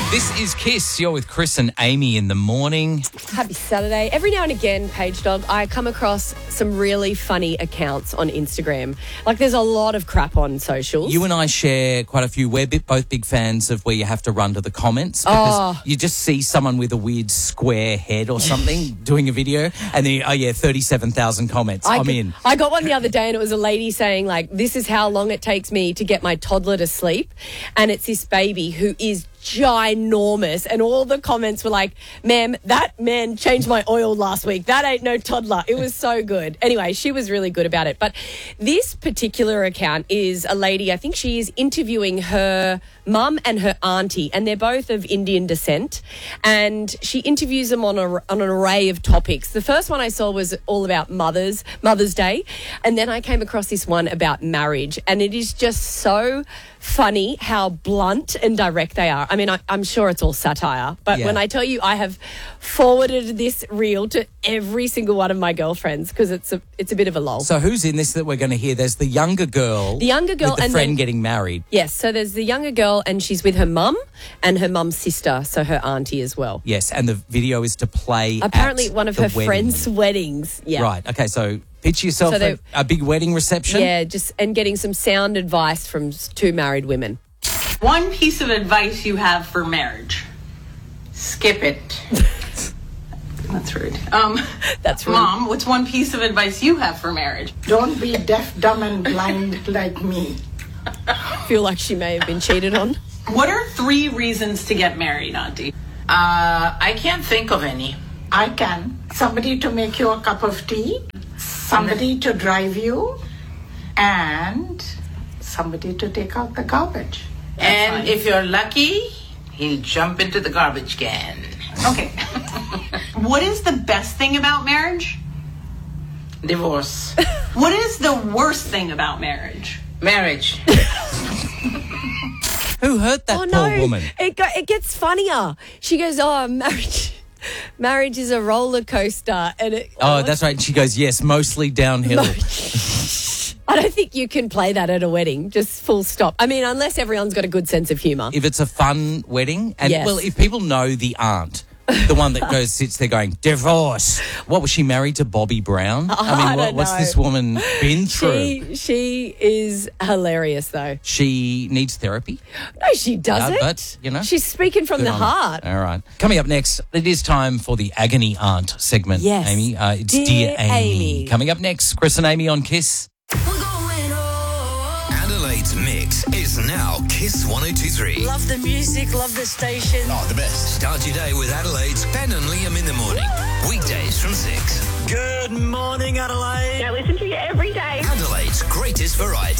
This is Kiss. You're with Chris and Amy in the morning. Happy Saturday. Every now and again, Page Dog, I come across some really funny accounts on Instagram. Like, there's a lot of crap on socials. You and I share quite a few. We're both big fans of where you have to run to the comments because you just see someone with a weird square head or something doing a video and then, 37,000 comments. I'm in. I got one the other day and it was a lady saying, like, this is how long it takes me to get my toddler to sleep. And it's this baby who is ginormous, and all the comments were like, ma'am, that man changed my oil last week. That ain't no toddler. It was so good. Anyway, she was really good about it. But this particular account is a lady, I think she is interviewing her mum and her auntie, and they're both of Indian descent, and she interviews them on an array of topics. The first one I saw was all about Mother's Day, and then I came across this one about marriage, and it is just so funny how blunt and direct they are. I mean, I'm sure it's all satire, but when I tell you I have forwarded this reel to every single one of my girlfriends because it's a bit of a lull. So who's in this that we're going to hear? There's the younger girl. The younger girl. With the and friend then, getting married. Yes, so there's the younger girl and she's with her mum and her mum's sister, so her auntie as well. Yes, and the video is to play apparently at one of the her wedding. friends' weddings. Yeah. Right, okay, so picture yourself a big wedding reception. Yeah, and getting some sound advice from two married women. One piece of advice you have for marriage. Skip it. That's rude. That's rude. Mom, what's one piece of advice you have for marriage? Don't be deaf, dumb, and blind like me. I feel like she may have been cheated on. What are 3 reasons to get married, Auntie? I can't think of any. I can. Somebody to make you a cup of tea, somebody to drive you, and somebody to take out the garbage. And if you're lucky, he'll jump into the garbage can. Okay. What is the best thing about marriage? Divorce. What is the worst thing about marriage? Marriage. Who hurt that poor woman? It gets funnier. She goes, marriage is a roller coaster. And that's right. And she goes, yes, mostly downhill. I don't think you can play that at a wedding, just full stop. I mean, unless everyone's got a good sense of humour. If it's a fun wedding, and well, if people know the aunt, the one that sits there going, divorce. What, was she married to Bobby Brown? I mean, what's this woman been through? She is hilarious, though. She needs therapy? No, she doesn't. But, she's speaking from the heart. All right. Coming up next, it is time for the Agony Aunt segment, yes. Amy. It's Dear Amy. Coming up next, Chris and Amy on Kiss. Adelaide's mix is now Kiss 102.3. Love the music, love the station. Oh, the best. Start your day with Adelaide's Ben and Liam in the morning. Weekdays from 6. Good morning, Adelaide. I listen to you every day. Adelaide's greatest variety.